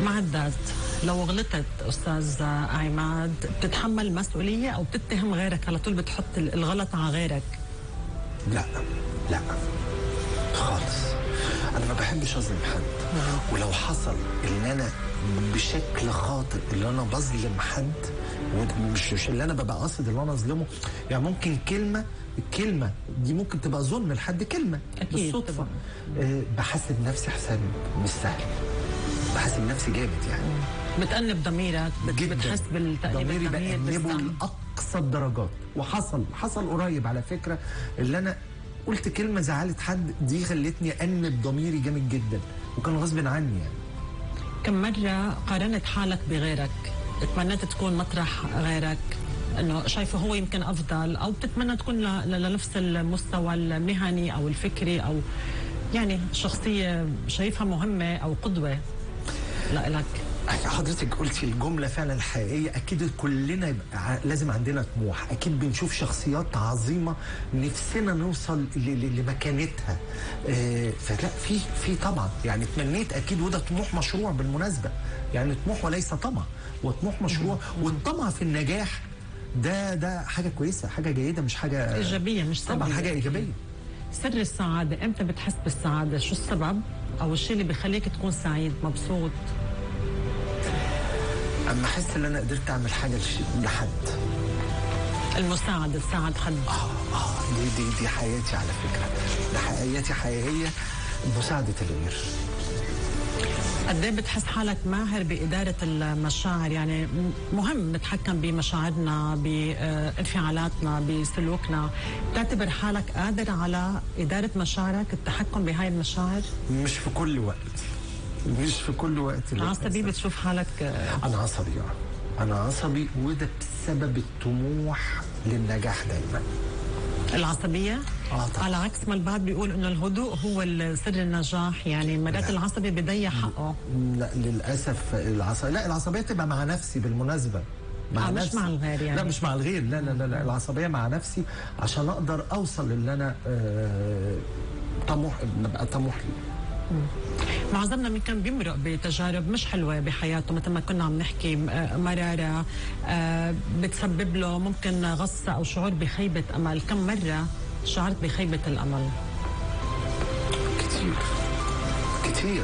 معدات، لو غلطت أستاذ عماد بتتحمل المسؤولية أو بتتهم غيرك على طول، بتحط الغلط على غيرك؟ لا لا خالص، أنا ما بحبش أظلم حد. ولو حصل إن أنا بشكل خاطئ اللي أنا بظلم حد، مش اللي أنا ببقى قاصد اللي أنا أظلمه، يعني ممكن الكلمة دي ممكن تبقى ظلم لحد، كلمة بالصدفة. بحاسب نفسي حساب مش سهل، بحاسب نفسي جامد يعني. بتأنب ضميرك، بتحس بالتأنيب ضميري بأنبه الضمير لأقصى الدرجات. وحصل قريب على فكرة اللي أنا قلت كلمة زعلت حد، دي خلتني أنب ضميري جامد جدا، وكان غصب عني يعني. كم مرة قارنت حالك بغيرك، تمنيت تكون مطرح غيرك، انه شايفه هو يمكن افضل، او بتتمنى تكون لنفس المستوى المهني او الفكري، او يعني شخصية شايفها مهمة او قدوة لك؟ حضرتك قلتي الجملة فعلا الحقيقية. أكيد كلنا لازم عندنا طموح، أكيد بنشوف شخصيات عظيمة نفسنا نوصل لمكانتها. فلا في طبعا يعني تمنيت أكيد، وده طموح مشروع بالمناسبة، يعني طموح وليس طمع، وطموح مشروع. والطمع في النجاح ده حاجة كويسة، حاجة جيدة، مش حاجة إيجابية، مش سلبية. طبعا حاجة إيجابية. سر السعادة، إمتى بتحس بالسعادة؟ شو السبب أو الشيء اللي بيخليك تكون سعيد مبسوط؟ اما احس ان انا قدرت اعمل حاجه لحد، المساعده، تساعد حد. دي حياتي على فكره، ده حياتي حقيقيه، مساعده الغير. قد ايه بتحس حالك ماهر باداره المشاعر؟ يعني مهم نتحكم بمشاعرنا، بانفعالاتنا، بسلوكنا. بتعتبر حالك قادر على اداره مشاعرك، التحكم بهاي المشاعر؟ مش في كل وقت، مش في كل وقت. عصبي بتشوف حالك؟ أنا عصبي، وده بسبب الطموح للنجاح دايما. العصبية؟ طبعا. على عكس ما البعض بيقول إنه الهدوء هو سر النجاح، يعني مرات العصبي بيضيع حقه. لا للأسف العصبية تبقى مع نفسي بالمناسبة، مع نفسي، مش مع الغير يعني. لا مش مع الغير، لا العصبية مع نفسي عشان أقدر أوصل للي أنا ببقى طموح ليه. معظمنا كان بيمرق بتجارب مش حلوة بحياته، مثل ما كنا عم نحكي، مرارة بتسبب له ممكن غصة أو شعور بخيبة أمل. كم مرة شعرت بخيبة الأمل؟ كتير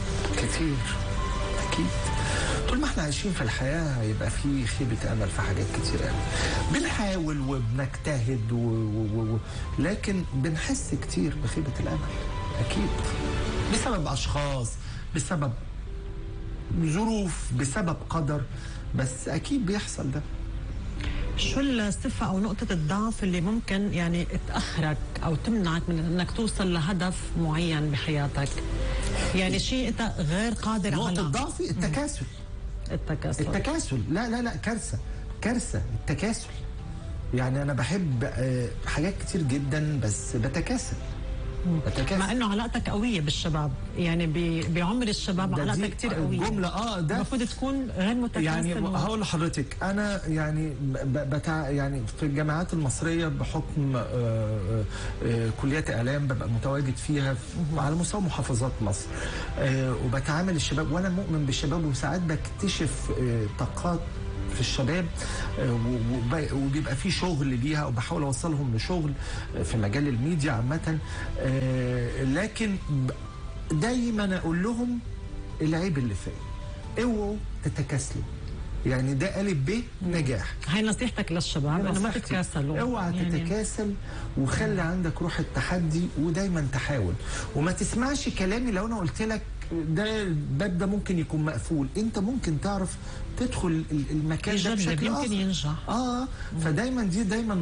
أكيد. طول ما احنا عايشين في الحياة هيبقى في خيبة أمل في حاجات كتير قوي. بنحاول وبنجتهد لكن بنحس كتير بخيبة الأمل أكيد، بسبب أشخاص، بسبب ظروف، بسبب قدر، بس أكيد بيحصل ده. شو الصفة أو نقطة الضعف اللي ممكن يعني تأخرك أو تمنعك من أنك توصل لهدف معين بحياتك؟ يعني شيء أنت غير قادر على. نقطة ضعفي التكاسل. لا كارثة التكاسل. يعني أنا بحب حاجات كتير جدا بس بتكاسل. مع انه علاقتك قويه بالشباب، يعني بعمر الشباب علاقتك كتير قويه. الجمله ده المفروض تكون غير متكاسل. يعني هقول لحضرتك انا يعني يعني في الجامعات المصريه بحكم كليات اعلام ببقى متواجد فيها على مستوى محافظات مصر، وبتعامل الشباب، وانا مؤمن بالشباب، وساعات بكتشف طاقات في الشباب، وبيبقى في شغل ليها وبحاول اوصلهم لشغل في مجال الميديا عامه، لكن دايما اقول لهم العيب اللي فيا، اوعوا تتكاسلوا. يعني ده ألف ب نجاح. هاي نصيحتك للشباب، انه ما تتكاسلوا. اوعى يعني تتكاسل، وخلي عندك روح التحدي، ودايما تحاول، وما تسمعش كلامي لو انا قلت لك ده الباب ده ممكن يكون مقفول، انت ممكن تعرف تدخل المكان ده بشكل يمكن ينجح. فدايما دي دايما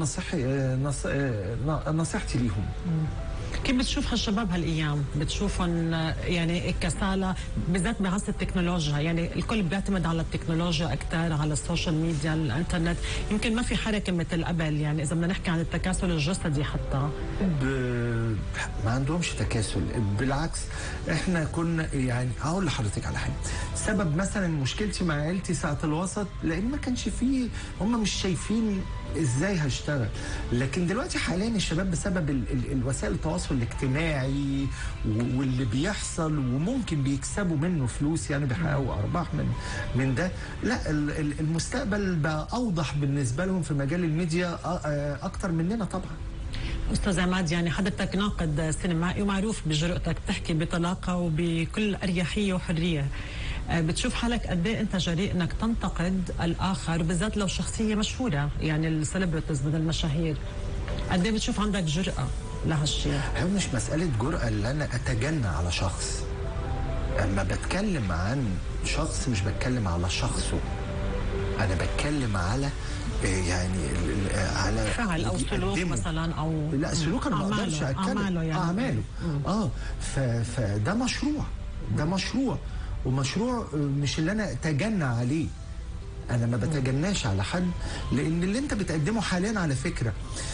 نصيحتي ليهم. كيف بتشوف هالشباب هالايام؟ بتشوفهم يعني كسالى بالذات بعصر التكنولوجيا، يعني الكل بيعتمد على التكنولوجيا اكثر، على السوشيال ميديا، الانترنت، يمكن ما في حركه مثل قبل. يعني اذا بدنا نحكي عن التكاسل الجسدي حتى ما عندهمش تكاسل، بالعكس احنا كنا، يعني هقول لحضرتك على حاجه، سبب مثلا مشكلتي مع عيلتي ساعه الوسط، لان ما كانش فيه، هم مش شايفين ازاي هشتغل. لكن دلوقتي حاليا الشباب بسبب الوسائل التواصل الاجتماعي واللي بيحصل وممكن بيكسبوا منه فلوس، يعني بيحققوا ارباح من ده. لا المستقبل بقى اوضح بالنسبه لهم في مجال الميديا اكتر مننا طبعا. أستاذ عماد، يعني حضرتك ناقد سينمائي ومعروف بجرأتك تحكي بطلاقة وبكل أريحية وحرية. بتشوف حالك قد ايه انت جريء انك تنتقد الاخر، وبالذات لو شخصيه مشهوره، يعني السليبرتيز بدل المشاهير؟ قد ايه بتشوف عندك جرأه لهالشيء؟ هو مش مساله جرأه اللي انا اتجنى على شخص. اما بتكلم عن شخص مش بتكلم على شخصه، انا بتكلم على يعني على فعل او سلوك مثلا، او لا سلوك انا ما اقدرش اتكلم. اعماله فده مشروع، ده مشروع، ومشروع مش اللي انا اتجنى عليه. انا ما بتجناش على حد، لان اللي انت بتقدمه حاليا على فكره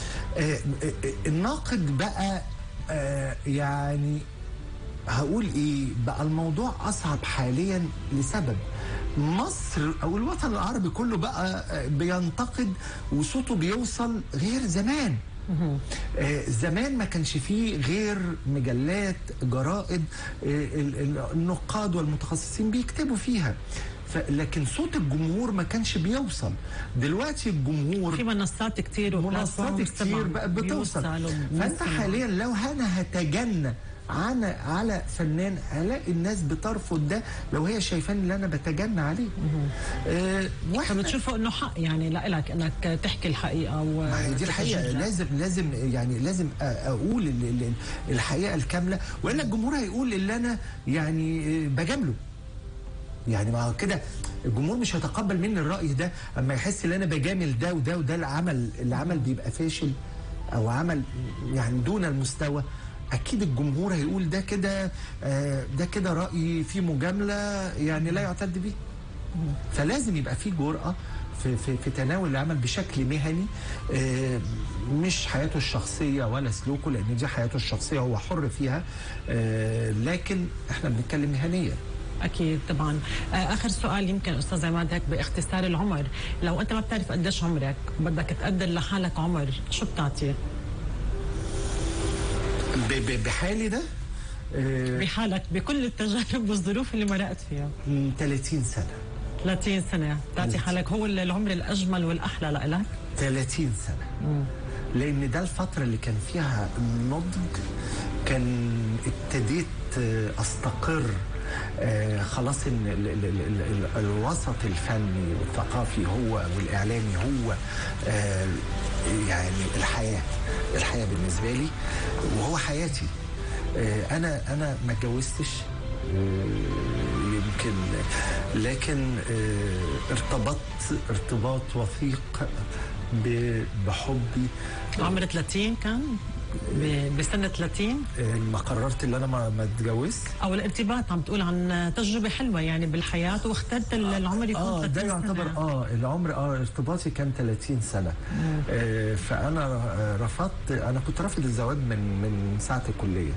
الناقد بقى يعني هقول ايه بقى، الموضوع اصعب حاليا لسبب مصر او الوطن العربي كله بقى بينتقد وصوته بيوصل غير زمان. زمان ما كانش فيه غير مجلات، جرائد، النقاد والمتخصصين بيكتبوا فيها، لكن صوت الجمهور ما كانش بيوصل. دلوقتي الجمهور في منصات كتير ومنصات كتير بقى بتوصل. فانت حاليا لو انا هتجنى على فنان هلاقي الناس بترفض ده لو هي شايفان اللي انا بتجنى عليه. فبتشوفوا انه حق يعني لك انك تحكي الحقيقه. ما هي دي الحقيقه، لازم اقول الحقيقه الكامله، والا الجمهور هيقول اللي انا يعني بجامله. يعني ما كده الجمهور مش هيتقبل مني الراي ده اما يحس ان انا بجامل ده وده وده. العمل بيبقى فاشل او عمل يعني دون المستوى. اكيد الجمهور هيقول ده كده راي فيه مجامله يعني لا يعتد به. فلازم يبقى فيه جرأة في تناول العمل بشكل مهني، مش حياته الشخصيه ولا سلوكه، لان دي حياته الشخصيه هو حر فيها، لكن احنا بنتكلم مهنيا. اكيد طبعا. اخر سؤال يمكن استاذ عماد هيك باختصار العمر، لو انت ما بتعرف قديش عمرك بدك تقدر لحالك عمر، شو بتعطيه؟ بحالي ده بحالك بكل التجارب والظروف اللي مرقت فيها. 30 سنه. 30 سنه تعطي حالك هو العمر الاجمل والاحلى لإلك؟ 30 سنه. لان ده الفتره اللي كان فيها النضج، كان ابتديت استقر. خلاص ان الوسط الفني والثقافي هو والاعلامي هو يعني الحياه بالنسبه لي، وهو حياتي. انا ما اتجوزتش يمكن، لكن ارتبطت ارتباط وثيق بحبي. عمر 30 كان؟ بسنة 30 ما قررت ان انا ما اتجوز، او الارتباط. عم تقول عن تجربة حلوة يعني بالحياة واخترت العمر يكون 30 ده يعتبر العمر الارتباطي كان 30 سنة. فانا رفضت، انا كنت رافض الزواج من ساعة الكلية،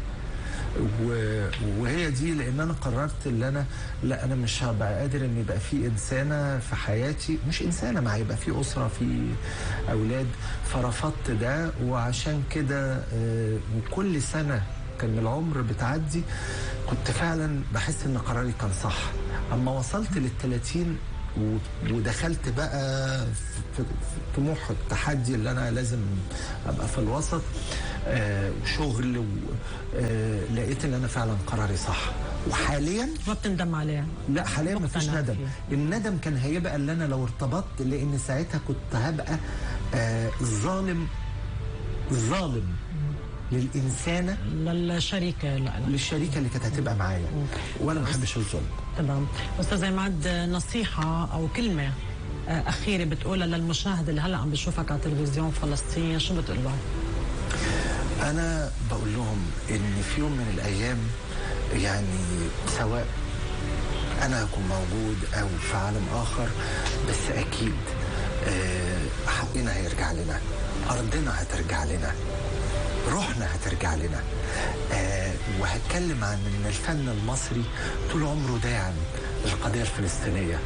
وهي دي لان انا قررت ان انا مش هبقى قادر ان يبقى في انسانه في حياتي، مش انسانه ما هيبقى في اسره، في اولاد. فرفضت ده، وعشان كده وكل سنه كان العمر بتعدي كنت فعلا بحس ان قراري كان صح. اما وصلت لل30 ودخلت بقى في طموح التحدي اللي انا لازم ابقى في الوسط وشغل، لقيت ان انا فعلا قراري صح. وحاليا ما بتندم عليه؟ لا حاليا ما فيش ندم. الندم كان هيبقى اللي انا لو ارتبطت، لان ساعتها كنت هبقى ظالم للإنسانة، للشريكة، للشريكة اللي كانت هتبقى معايا، وأنا ما بحبش الظلم. تمام. أستاذ عماد، نصيحة أو كلمة أخيرة بتقولها للمشاهد اللي هلا عم بيشوفك على تلفزيون فلسطين، شو بتقول لهم؟ أنا بقول لهم إن في يوم من الأيام يعني سواء أنا هكون موجود أو في عالم آخر، بس أكيد حقنا هيرجع لنا، أرضنا هترجع لنا، روحنا هترجع لنا. وهتكلم عن ان الفن المصري طول عمره داعم للقضيه الفلسطينيه.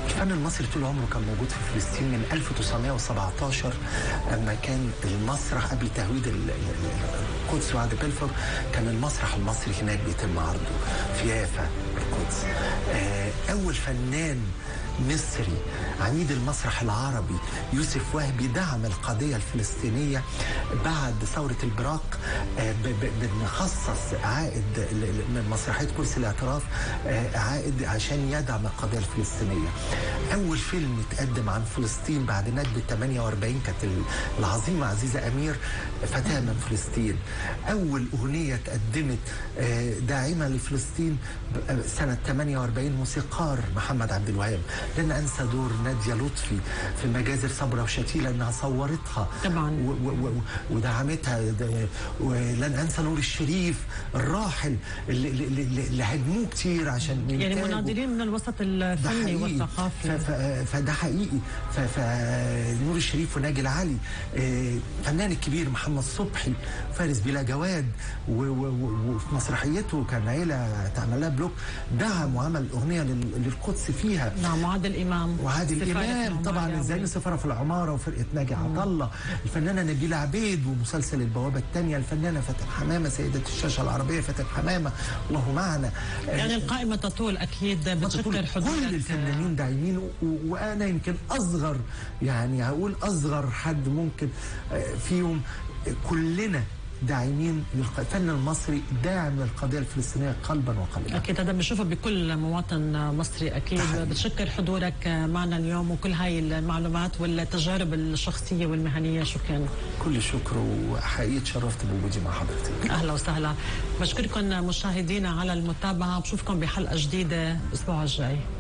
الفن المصري طول عمره كان موجود في فلسطين من 1917 اما كان المسرح قبل تهويد القدس وعد بلفور، كان المسرح المصري هناك بيتم عرضه في يافا القدس. اول فنان مصري عميد المسرح العربي يوسف وهبي دعم القضية الفلسطينية بعد ثورة البراق، بنخصص عائد من مسرحية كرسي الاعتراف عائد عشان يدعم القضية الفلسطينية. أول فيلم اتقدم عن فلسطين بعد نكبة 48 كانت العظيمة عزيزة أمير فتاة من فلسطين. أول أغنية اتقدمت داعمة لفلسطين سنة 48 موسيقار محمد عبد الوهاب. لن أنسى دور نادية لطفي في مجازر صبرا وشتيلة أنها صورتها طبعا ودعمتها. ولن أنسى نور الشريف الراحل اللي هدموه كتير عشان يعني مناضلين من الوسط الفني والثقافي. فده حقيقي. فنور الشريف وناجي العلي، فنان الكبير محمد صبحي، فارس بلا جواد، وفي مسرحيته كان عيلة تعمل لها بلوك دعم وعمل أغنية للقدس فيها. نعم، وعادل إمام طبعا ازاي سفارة في العمارة وفرقة ناجي عطا الله، الفنانة نبيلة عبيد ومسلسل البوابة الثانية، الفنانة فاتن حمامة سيدة الشاشة العربية فاتن حمامة الله معنا. يعني القائمة تطول أكيد بتشكر حضورك. كل الفنانين داعمين، وأنا يمكن أصغر، يعني هقول أصغر حد ممكن فيهم. كلنا داعمين للفن المصري، داعم للقضية الفلسطينية قلبا وقالبا. أكيد هذا بنشوفه بكل مواطن مصري أكيد. بتشكر حضورك معنا اليوم وكل هاي المعلومات والتجارب الشخصية والمهنية. شكرا. كل شكر، وحقيقة تشرفت بوجودي مع حضرتك. أهلا وسهلا. بشكركم مشاهدينا على المتابعة. بشوفكم بحلقة جديدة الأسبوع الجاي.